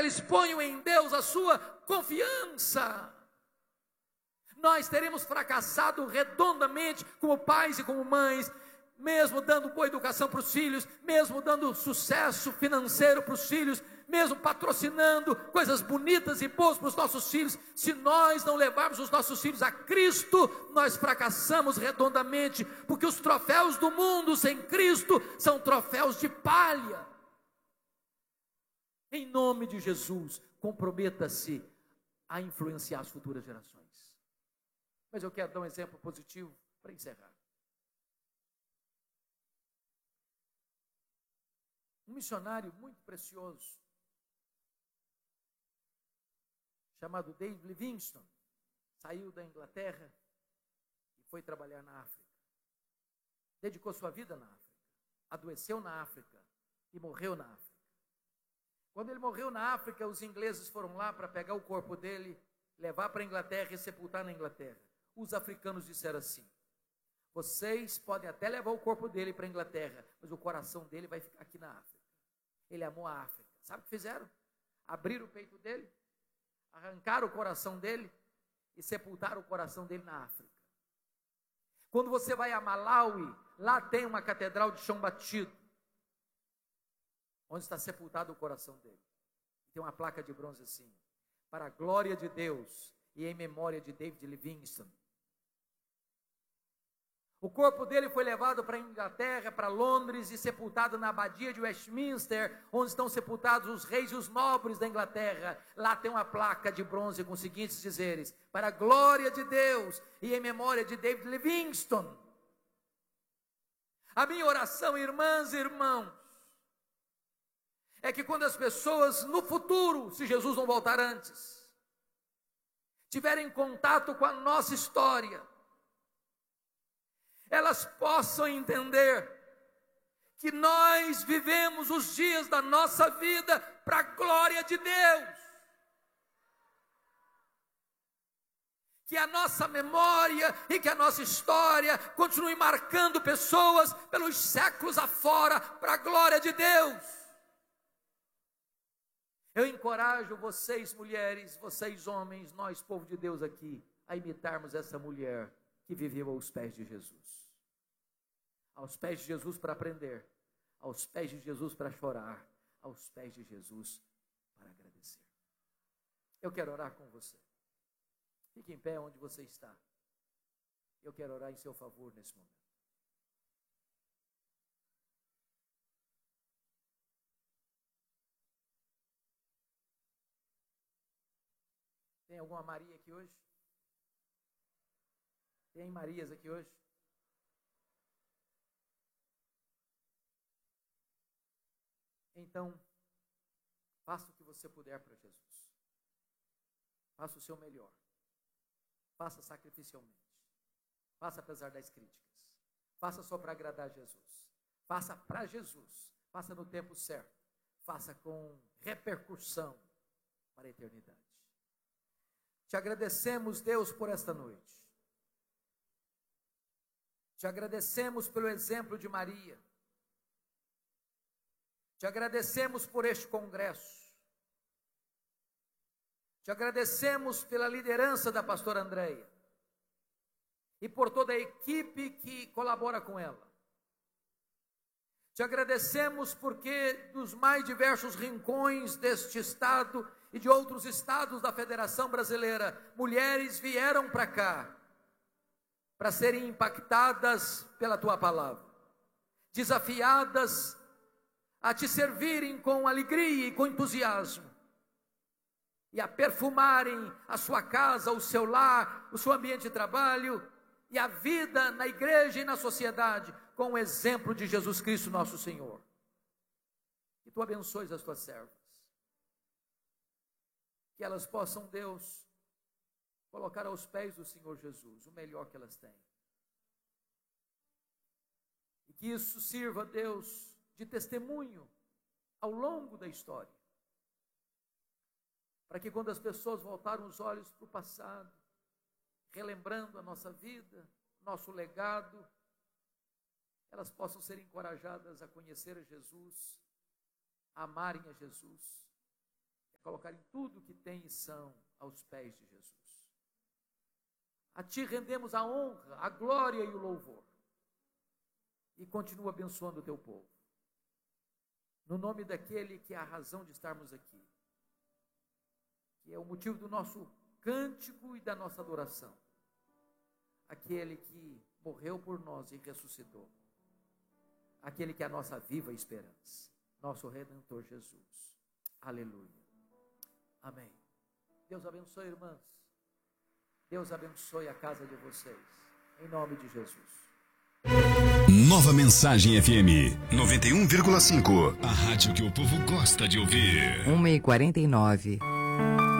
eles ponham em Deus a sua confiança. Nós teremos fracassado redondamente como pais e como mães, mesmo dando boa educação para os filhos, mesmo dando sucesso financeiro para os filhos, mesmo patrocinando coisas bonitas e boas para os nossos filhos. Se nós não levarmos os nossos filhos a Cristo, nós fracassamos redondamente, porque os troféus do mundo sem Cristo são troféus de palha. Em nome de Jesus, comprometa-se a influenciar as futuras gerações. Mas eu quero dar um exemplo positivo para encerrar. Um missionário muito precioso, chamado David Livingstone, saiu da Inglaterra e foi trabalhar na África. Dedicou sua vida na África, adoeceu na África e morreu na África. Quando ele morreu na África, os ingleses foram lá para pegar o corpo dele, levar para a Inglaterra e sepultar na Inglaterra. Os africanos disseram assim: vocês podem até levar o corpo dele para a Inglaterra, mas o coração dele vai ficar aqui na África. Ele amou a África. Sabe o que fizeram? Abriram o peito dele, arrancaram o coração dele e sepultaram o coração dele na África. Quando você vai a Malawi, lá tem uma catedral de chão batido, onde está sepultado o coração dele. Tem uma placa de bronze assim: para a glória de Deus e em memória de David Livingstone. O corpo dele foi levado para a Inglaterra, para Londres e sepultado na abadia de Westminster, onde estão sepultados os reis e os nobres da Inglaterra. Lá tem uma placa de bronze com os seguintes dizeres: para a glória de Deus e em memória de David Livingstone. A minha oração, irmãs e irmãos, é que quando as pessoas no futuro, se Jesus não voltar antes, tiverem contato com a nossa história, elas possam entender que nós vivemos os dias da nossa vida para a glória de Deus. Que a nossa memória e que a nossa história continue marcando pessoas pelos séculos afora para a glória de Deus. Eu encorajo vocês mulheres, vocês homens, nós povo de Deus aqui, a imitarmos essa mulher que viveu aos pés de Jesus. Aos pés de Jesus para aprender, aos pés de Jesus para chorar, aos pés de Jesus para agradecer. Eu quero orar com você. Fique em pé onde você está. Eu quero orar em seu favor nesse momento. Tem alguma Maria aqui hoje? Tem Marias aqui hoje? Então, faça o que você puder para Jesus. Faça o seu melhor. Faça sacrificialmente. Faça apesar das críticas. Faça só para agradar Jesus. Faça para Jesus. Faça no tempo certo. Faça com repercussão para a eternidade. Te agradecemos, Deus, por esta noite. Te agradecemos pelo exemplo de Maria. Te agradecemos por este congresso. Te agradecemos pela liderança da pastora Andréia e por toda a equipe que colabora com ela. Te agradecemos porque dos mais diversos rincões deste estado e de outros estados da Federação Brasileira, mulheres vieram para cá para serem impactadas pela tua palavra, desafiadas a te servirem com alegria e com entusiasmo, e a perfumarem a sua casa, o seu lar, o seu ambiente de trabalho, e a vida na igreja e na sociedade, com o exemplo de Jesus Cristo nosso Senhor. Que tu abençoes as tuas servas, que elas possam, Deus, colocar aos pés do Senhor Jesus o melhor que elas têm, e que isso sirva, Deus, de testemunho ao longo da história, para que quando as pessoas voltaram os olhos para o passado, relembrando a nossa vida, nosso legado, elas possam ser encorajadas a conhecer a Jesus, a amarem a Jesus, a colocar colocarem tudo que têm e são aos pés de Jesus. A Ti rendemos a honra, a glória e o louvor. E continua abençoando o Teu povo. No nome daquele que é a razão de estarmos aqui, que é o motivo do nosso cântico e da nossa adoração. Aquele que morreu por nós e ressuscitou. Aquele que é a nossa viva esperança. Nosso Redentor Jesus. Aleluia. Amém. Deus abençoe, irmãs. Deus abençoe a casa de vocês. Em nome de Jesus. Nova Mensagem FM 91,5. A rádio que o povo gosta de ouvir. 1h49.